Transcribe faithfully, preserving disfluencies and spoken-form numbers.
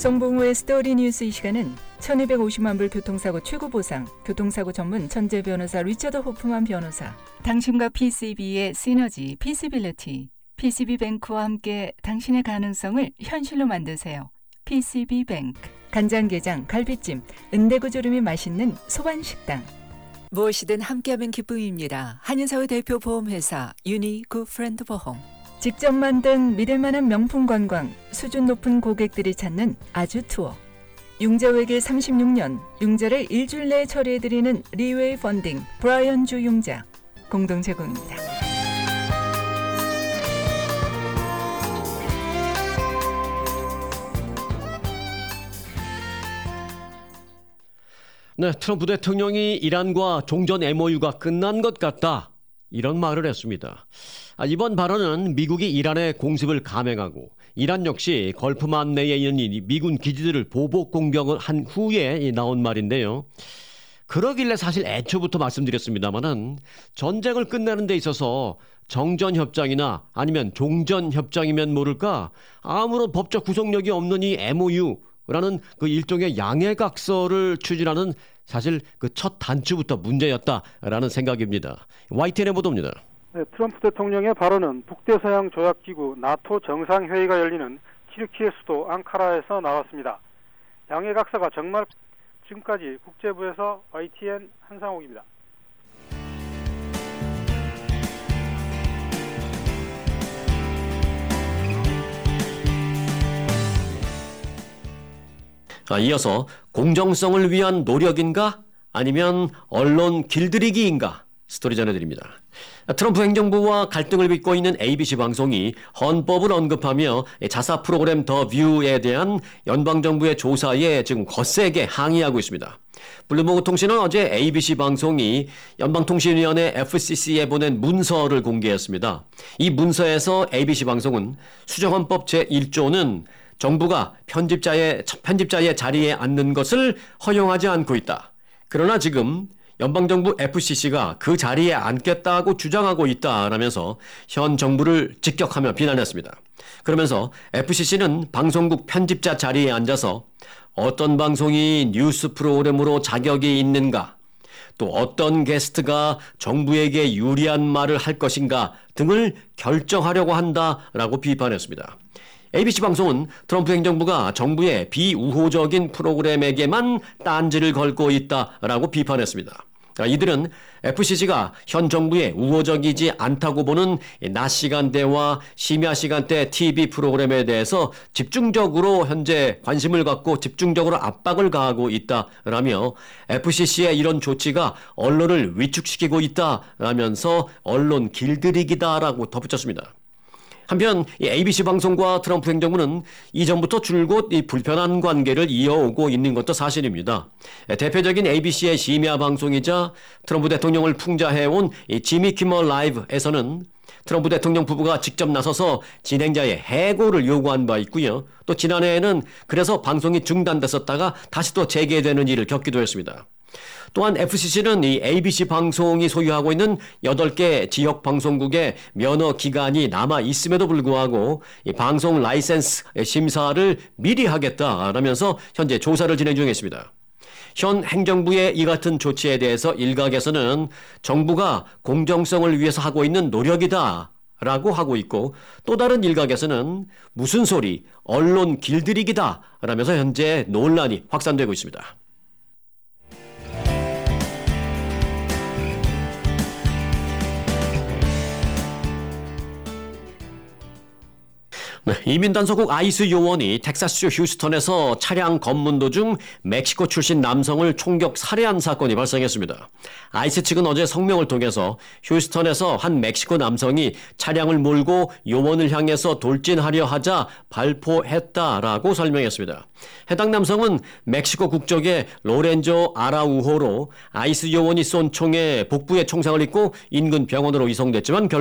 성봉우의 스토리 뉴스. 이 시간은 천이백오십만 불 교통사고 최고보상, 교통사고 전문 천재 변호사 리처드 호프만 변호사, 당신과 피씨비의 시너지, 피시빌리티, 피씨비뱅크와 함께 당신의 가능성을 현실로 만드세요. 피씨비뱅크. 간장게장, 갈비찜, 은대구조림이 맛있는 소반식당. 무엇이든 함께하면 기쁨입니다. 한인사회 대표 보험회사 유니구 프렌드 보험. 직접 만든 믿을만한 명품 관광, 수준 높은 고객들이 찾는 아주 투어. 융자 외길 삼십육 년, 융자를 일주일 내에 처리해드리는 리웨이 펀딩, 브라이언 주 융자. 공동 제공입니다. 네, 트럼프 대통령이 이란과 종전 엠오유가 끝난 것 같다, 이런 말을 했습니다. 아, 이번 발언은 미국이 이란의 공습을 감행하고 이란 역시 걸프만 내에 있는 미군 기지들을 보복 공격을 한 후에 나온 말인데요. 그러길래 사실 애초부터 말씀드렸습니다마는 전쟁을 끝내는 데 있어서 정전협정이나 아니면 종전협정이면 모를까 아무런 법적 구속력이 없는 이 엠오유라는 그 일종의 양해각서를 추진하는 사실 그 첫 단추부터 문제였다라는 생각입니다. 와이티엔의 보도입니다. 네, 트럼프 대통령의 발언은 북대서양 조약기구 나토 정상회의가 열리는 튀르키예 수도 앙카라에서 나왔습니다. 양해각서가 정말 지금까지 국제부에서 와이티엔 한상옥입니다. 아, 이어서 공정성을 위한 노력인가 아니면 언론 길들이기인가 스토리 전해드립니다. 트럼프 행정부와 갈등을 빚고 있는 에이비씨 방송이 헌법을 언급하며 자사 프로그램 더 뷰에 대한 연방정부의 조사에 지금 거세게 항의하고 있습니다. 블룸버그 통신은 어제 에이비씨 방송이 연방통신위원회 에프씨씨에 보낸 문서를 공개했습니다. 이 문서에서 에이비씨 방송은 수정헌법 제일 조는 정부가 편집자의, 편집자의 자리에 앉는 것을 허용하지 않고 있다. 그러나 지금 연방정부 에프씨씨가 그 자리에 앉겠다고 주장하고 있다라면서 현 정부를 직격하며 비난했습니다. 그러면서 에프씨씨는 방송국 편집자 자리에 앉아서 어떤 방송이 뉴스 프로그램으로 자격이 있는가, 또 어떤 게스트가 정부에게 유리한 말을 할 것인가 등을 결정하려고 한다라고 비판했습니다. 에이비씨 방송은 트럼프 행정부가 정부의 비우호적인 프로그램에게만 딴지를 걸고 있다라고 비판했습니다. 이들은 에프씨씨가 현 정부에 우호적이지 않다고 보는 낮 시간대와 심야 시간대 티비 프로그램에 대해서 집중적으로 현재 관심을 갖고 집중적으로 압박을 가하고 있다라며 에프씨씨의 이런 조치가 언론을 위축시키고 있다라면서 언론 길들이기다라고 덧붙였습니다. 한편 에이비씨 방송과 트럼프 행정부는 이전부터 줄곧 이 불편한 관계를 이어오고 있는 것도 사실입니다. 대표적인 에이비씨의 심야 방송이자 트럼프 대통령을 풍자해온 이 지미 키멀 라이브에서는 트럼프 대통령 부부가 직접 나서서 진행자의 해고를 요구한 바 있고요. 또 지난해에는 그래서 방송이 중단됐었다가 다시 또 재개되는 일을 겪기도 했습니다. 또한 에프씨씨는 이 에이비씨 방송이 소유하고 있는 여덟 개 지역 방송국의 면허 기간이 남아 있음에도 불구하고 이 방송 라이센스 심사를 미리 하겠다라면서 현재 조사를 진행 중에 있습니다. 현 행정부의 이 같은 조치에 대해서 일각에서는 정부가 공정성을 위해서 하고 있는 노력이다 라고 하고 있고, 또 다른 일각에서는 무슨 소리, 언론 길들이기다 라면서 현재 논란이 확산되고 있습니다. 네, 이민단속국 아이스 요원이 텍사스주 휴스턴에서 차량 검문 도중 멕시코 출신 남성을 총격 살해한 사건이 발생했습니다. 아이스 측은 어제 성명을 통해서 휴스턴에서 한 멕시코 남성이 차량을 몰고 요원을 향해서 돌진하려 하자 발포했다라고 설명했습니다. 해당 남성은 멕시코 국적의 로렌조 아라우호로 아이스 요원이 쏜 총에 복부에 총상을 입고 인근 병원으로 이송됐지만 결국